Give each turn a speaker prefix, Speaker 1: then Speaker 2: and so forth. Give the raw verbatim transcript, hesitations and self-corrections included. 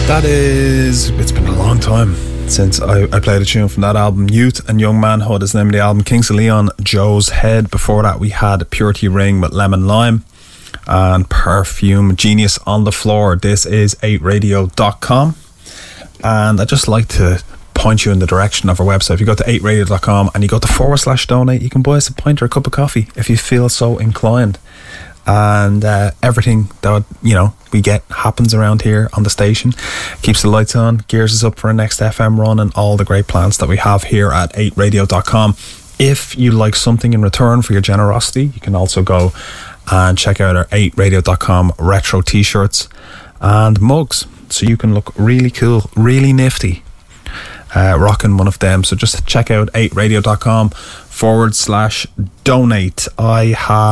Speaker 1: That is, it's been a long time since I, I played a tune from that album. Youth and Young Manhood is the name of the album. Kings of Leon, Joe's Head. Before that we had Purity Ring with Lemon Lime and Perfume, Genius on the Floor. This is eight radio dot com, and I'd just like to point you in the direction of our website. If you go to eight radio dot com and you go to forward slash donate, you can buy us a pint or a cup of coffee if you feel so inclined. And uh, everything that, you know, we get happens around here on the station. Keeps the lights on, gears us up for our next F M run, and all the great plans that we have here at eight radio dot com. If you like something in return for your generosity, you can also go and check out our eight radio dot com retro t-shirts and mugs, so you can look really cool, really nifty, uh, rocking one of them. So just check out eight radio dot com forward slash donate. I have